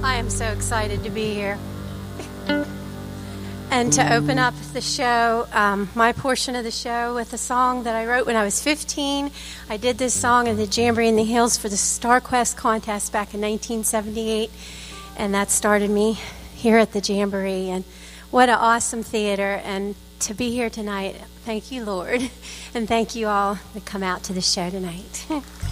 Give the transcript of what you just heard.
I am so excited to be here. And to open up the show, my portion of the show, with a song that I wrote when I was 15. I did this song in the Jamboree in the Hills for the StarQuest contest back in 1978. And that started me here at the Jamboree. And what an awesome theater. And to be here tonight, thank you, Lord. And thank you all that come out to the show tonight.